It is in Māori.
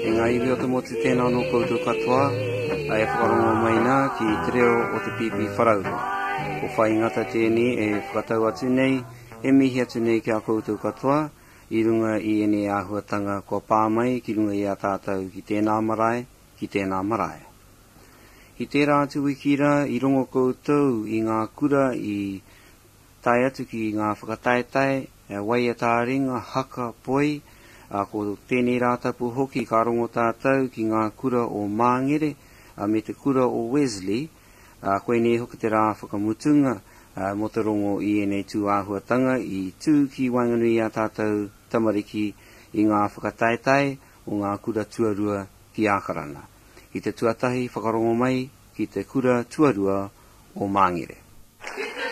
E ngā iwi o te moti tēnā no koutou katoa, ai whakarongo mai nā ki te reo o te pipi wharaurua. Ko whai ngata tēne e whakatau atu nei, e mihi atu nei ki a koutou katoa, I runga I ene āhuatanga kua pāmai ki runga I a tātou ki tēnā marae, ki tēnā marae. I tērā atu wikira, I rongo koutou I ngā kura I tai atu ki ngā whakataetai, wai a tā ringa haka poi, ko tēnei rātapu hoki ka rongo tātou ki ngā kura o Māngere, me te kura o Wesley, koe nei hoki te rā whakamutunga, mo te rongo I enei tū āhuatanga, I tū ki Wainganui a tātou tamariki I ngā whakataetai o ngā kura tuarua ki Ākarana. I te tuatahi whakarongo mai ki te kura tuarua o Māngere.